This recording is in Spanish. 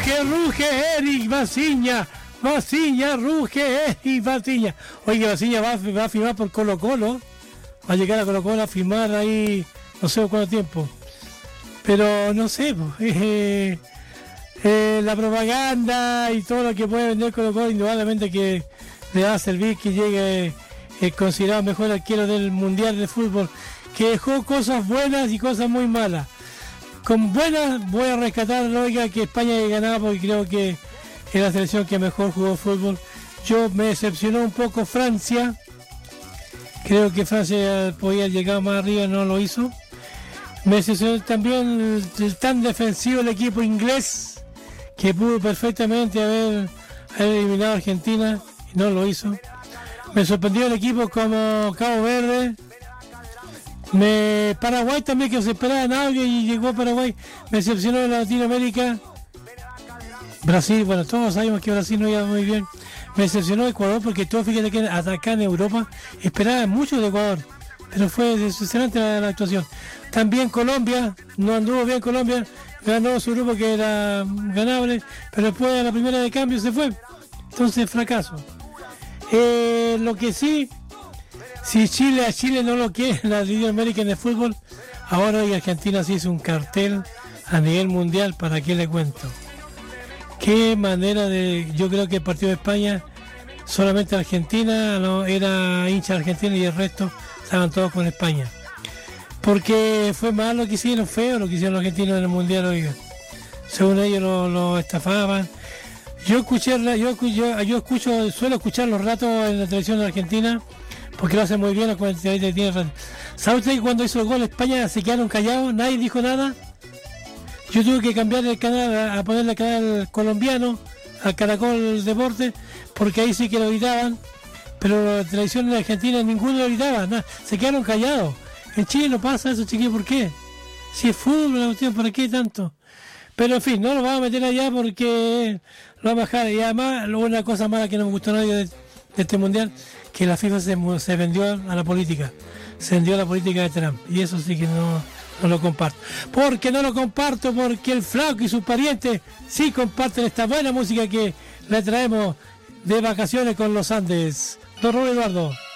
ruge Eric Basiña. Basiña, ruge Eric Basiña. Oye, Basiña va a firmar por Colo Colo. Va a llegar a Colo Colo a firmar ahí, no sé cuánto tiempo. Pero no sé, la propaganda y todo lo que puede vender Colo Colo, indudablemente que le va a servir que llegue el considerado mejor arquero del Mundial de Fútbol, que dejó cosas buenas y cosas muy malas. Con buenas voy a rescatar lógica que España haya ganado, porque creo que es la selección que mejor jugó fútbol. Me decepcionó un poco Francia. Creo que Francia podía llegar más arriba, no lo hizo. Me decepcionó también el tan defensivo el equipo inglés, que pudo perfectamente haber eliminado a Argentina y no lo hizo. Me sorprendió el equipo como Cabo Verde. Paraguay también, que se esperaba nada y llegó a Paraguay. Me decepcionó en Latinoamérica. Brasil, bueno, todos sabemos que Brasil no iba muy bien. Me decepcionó Ecuador, porque todo, fíjate que acá en Europa esperaba mucho de Ecuador, pero fue decepcionante la actuación. También Colombia, no anduvo bien Colombia, ganó su grupo que era ganable, pero después de la primera de cambio se fue. Entonces, fracaso. Lo que sí, si a Chile no lo quiere la Liga American de fútbol, ahora hoy Argentina sí hizo un cartel a nivel mundial, ¿para qué le cuento? Qué manera yo creo que el partido de España, solamente Argentina no era hincha de Argentina y el resto estaban todos con España. Porque fue mal lo que hicieron, feo lo que hicieron los argentinos en el mundial, oiga. Según ellos lo estafaban. Yo suelo escuchar los ratos en la televisión de Argentina, porque lo hacen muy bien, los 43 de tierra. ¿Sabe usted que cuando hizo el gol España se quedaron callados? Nadie dijo nada. Yo tuve que cambiar el canal, a ponerle el canal colombiano, al Caracol Deporte, porque ahí sí que lo gritaban, pero la televisión de Argentina ninguno lo gritaba, nada, se quedaron callados. En Chile no pasa eso, chiquillos, ¿por qué? Si es fútbol, la cuestión, ¿para qué tanto? Pero en fin, no lo vamos a meter allá porque lo vamos a bajar. Y además, una cosa mala que no me gustó nadie de este mundial, que la FIFA se vendió a la política, se vendió a la política de Trump, y eso sí que no lo comparto. ¿Por qué no lo comparto? Porque el Flaco y sus parientes sí comparten esta buena música que le traemos de vacaciones con los Andes. Don Rubén Eduardo.